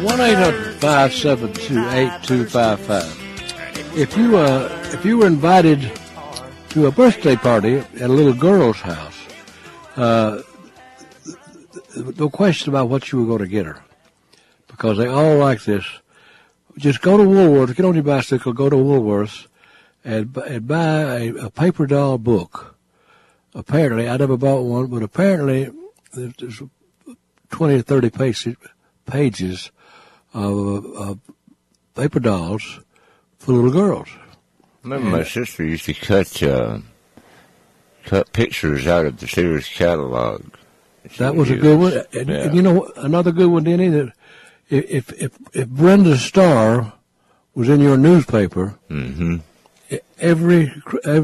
1-800-572-8255. If you were invited to a birthday party at a little girl's house, no question about what you were going to get her, because they all like this. Just go to Woolworths, get on your bicycle, go to Woolworths, and buy a paper doll book. Apparently, I never bought one, but apparently there's 20 or 30 pages of paper dolls for little girls. I remember my sister used to cut pictures out of the Sears catalog. That was a good one. And you know, another good one, Denny, that if Brenda Starr was in your newspaper, mm-hmm. every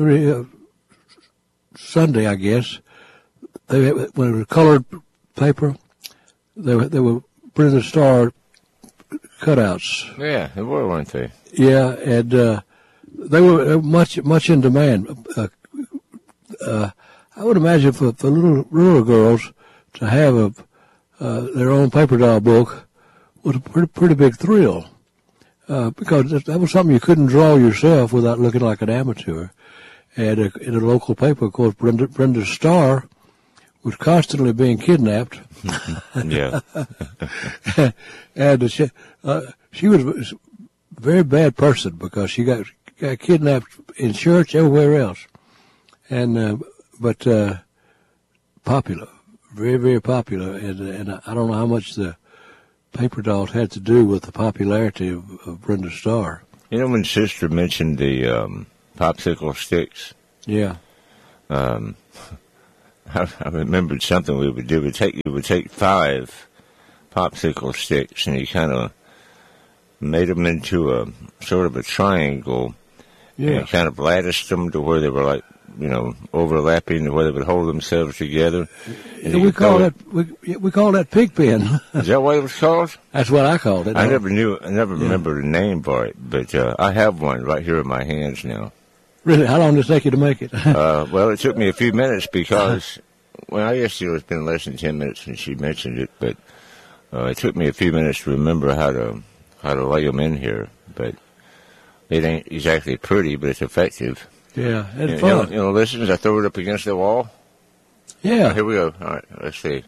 Sunday, I guess, when it was colored paper, there were Brenda Starr cutouts. Yeah, they were, weren't they? Yeah, and they were much in demand. I would imagine for little girls to have their own paper doll book was a pretty big thrill, because that was something you couldn't draw yourself without looking like an amateur. And in a local paper, of course, Brenda Starr was constantly being kidnapped. Yeah. And she was a very bad person, because she got kidnapped in church, everywhere else. And but popular, very, very popular. And I don't know how much the paper dolls had to do with the popularity of Brenda Starr. You know, when Sister mentioned the popsicle sticks. Yeah. I remembered something we would do. You would take 5 popsicle sticks, and you kind of made them into a sort of a triangle. Yeah. And kind of latticed them to where they were like, overlapping, to where they would hold themselves together. And we call that pig pen. Is that what it was called? That's what I called it. I never remember the name for it, but I have one right here in my hands now. Really? How long did it take you to make it? Well, it took me a few minutes because, I guess it's been less than 10 minutes since she mentioned it, but it took me a few minutes to remember how to lay them in here. But it ain't exactly pretty, but it's effective. Yeah, it's fun. Listen, as I throw it up against the wall. Yeah. Here we go. All right, let's see.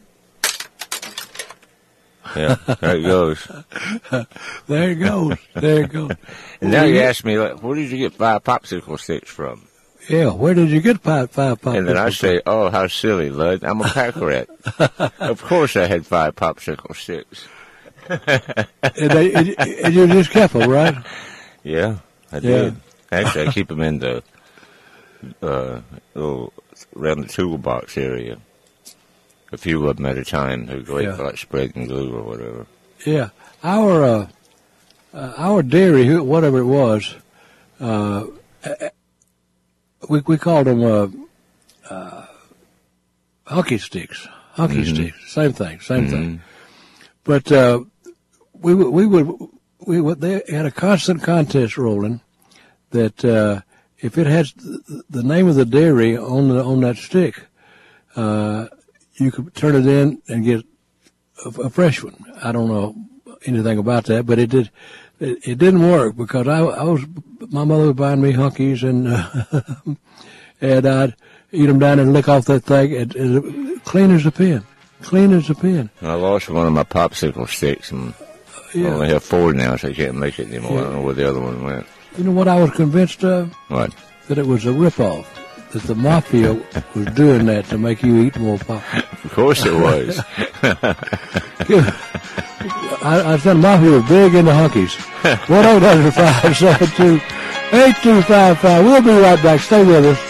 Yeah, there it goes. There it goes. There it goes. And now you ask me, where did you get 5 popsicle sticks from? Yeah, where did you get 5 popsicle? And then I say, oh, how silly, Lud. I'm a pack rat. Of course I had 5 popsicle sticks. and you just kept them, right? Yeah, I did. Actually, I keep them in the little around the toolbox area. A few of them at a time. They're great for like spreading glue or whatever. Yeah, our dairy, whatever it was, we called them hockey sticks. Hockey sticks, same thing. But they had a constant contest rolling that if it has the name of the dairy on that stick, you could turn it in and get a fresh one. I don't know anything about that, but it didn't work, because my mother was buying me Hunkies, and I'd eat them down and lick off that thing, and clean as a pin. Clean as a pin. I lost one of my popsicle sticks, and I only have 4 now, so I can't make it anymore. I don't know where the other one went. You know what I was convinced of? What? That it was a ripoff. That the mafia was doing that to make you eat more pop. Of course it was. I said mafia was big into Hunkies. 1-800-572-8255. We'll be right back. Stay with us.